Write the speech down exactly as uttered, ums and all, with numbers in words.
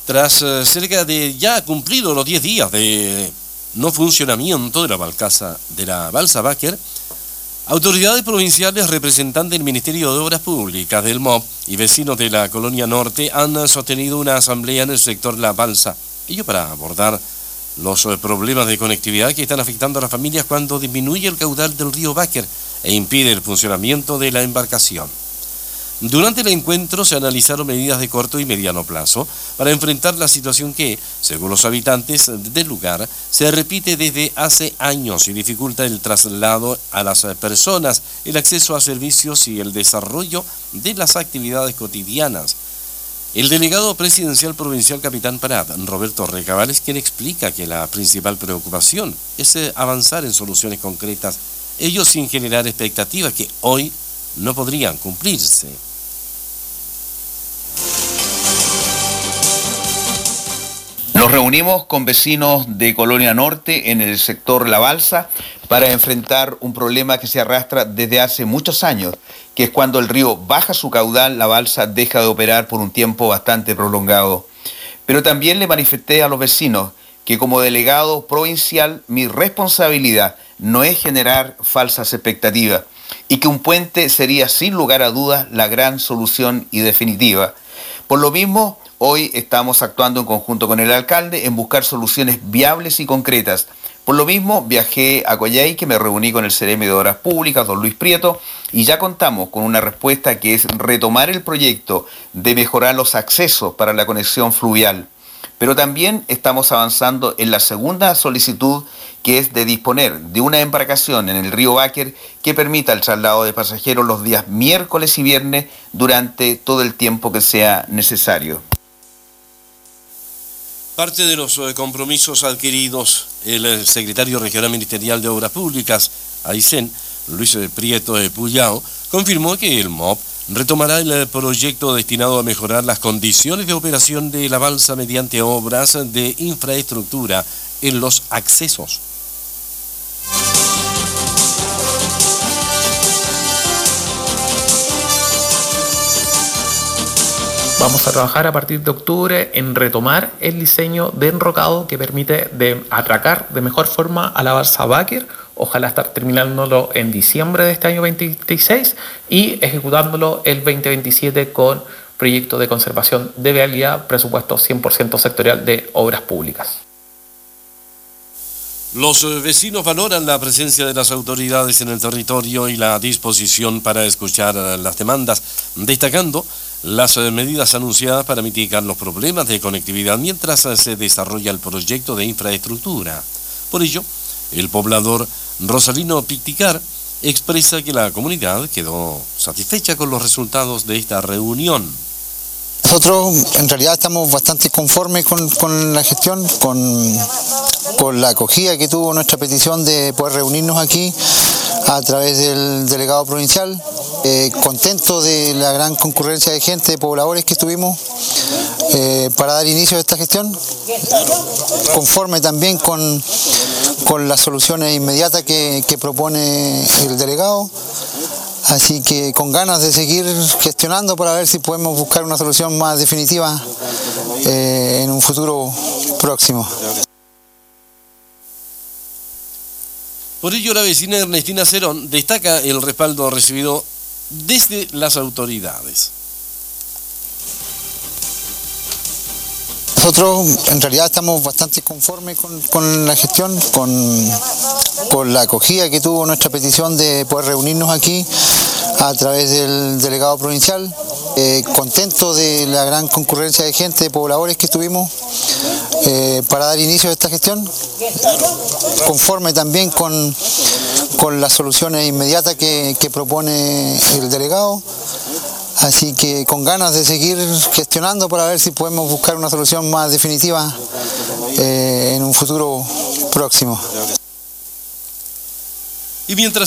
Tras eh, cerca de ya cumplidos los diez días de no funcionamiento de la balsa, de la balsa Báquer, autoridades provinciales, representantes del Ministerio de Obras Públicas, del M O B y vecinos de la Colonia Norte han sostenido una asamblea en el sector La Balsa, ello para abordar los eh, problemas de conectividad que están afectando a las familias cuando disminuye el caudal del río Báquer e impide el funcionamiento de la embarcación. Durante el encuentro se analizaron medidas de corto y mediano plazo para enfrentar la situación que, según los habitantes del lugar, se repite desde hace años y dificulta el traslado a las personas, el acceso a servicios y el desarrollo de las actividades cotidianas. El delegado presidencial provincial Capitán Parat, Roberto Recabal, es quien explica que la principal preocupación es avanzar en soluciones concretas, ello sin generar expectativas que hoy no podrían cumplirse. Nos reunimos con vecinos de Colonia Norte en el sector La Balsa para enfrentar un problema que se arrastra desde hace muchos años, que es cuando el río baja su caudal, la balsa deja de operar por un tiempo bastante prolongado. Pero también le manifesté a los vecinos que como delegado provincial mi responsabilidad no es generar falsas expectativas y que un puente sería sin lugar a dudas la gran solución y definitiva. Por lo mismo, hoy estamos actuando en conjunto con el alcalde en buscar soluciones viables y concretas. Por lo mismo, viajé a Coyhaique, me reuní con el Ceremi de Obras Públicas, don Luis Prieto, y ya contamos con una respuesta que es retomar el proyecto de mejorar los accesos para la conexión fluvial. Pero también estamos avanzando en la segunda solicitud, que es de disponer de una embarcación en el río Báquer que permita el traslado de pasajeros los días miércoles y viernes durante todo el tiempo que sea necesario. Parte de los compromisos adquiridos, el secretario regional ministerial de Obras Públicas, Aysén, Luis Prieto de Puyao, confirmó que el M O B retomará el proyecto destinado a mejorar las condiciones de operación de la balsa mediante obras de infraestructura en los accesos. Vamos a trabajar a partir de octubre en retomar el diseño de enrocado que permite de atracar de mejor forma a la balsa Báquer. Ojalá estar terminándolo en diciembre de este año veinte veintiséis y ejecutándolo el veinte veintisiete con proyecto de conservación de vialidad, presupuesto cien por ciento sectorial de obras públicas. Los vecinos valoran la presencia de las autoridades en el territorio y la disposición para escuchar las demandas, destacando las medidas anunciadas para mitigar los problemas de conectividad mientras se desarrolla el proyecto de infraestructura. Por ello, el poblador Rosalino Picticar expresa que la comunidad quedó satisfecha con los resultados de esta reunión. Nosotros en realidad estamos bastante conformes con, con la gestión, con, con la acogida que tuvo nuestra petición de poder reunirnos aquí a través del delegado provincial, eh, contento de la gran concurrencia de gente, de pobladores que estuvimos eh, para dar inicio a esta gestión, conforme también con, con las soluciones inmediatas que, que propone el delegado. Así que con ganas de seguir gestionando para ver si podemos buscar una solución más definitiva eh, en un futuro próximo. Por ello, la vecina Ernestina Cerón destaca el respaldo recibido desde las autoridades. Nosotros en realidad estamos bastante conformes con, con la gestión, con, con la acogida que tuvo nuestra petición de poder reunirnos aquí a través del delegado provincial, eh, contento de la gran concurrencia de gente, de pobladores que estuvimos eh, para dar inicio a esta gestión, conforme también con, con las soluciones inmediatas que, que propone el delegado. Así que con ganas de seguir gestionando para ver si podemos buscar una solución más definitiva eh, en un futuro próximo. Y mientras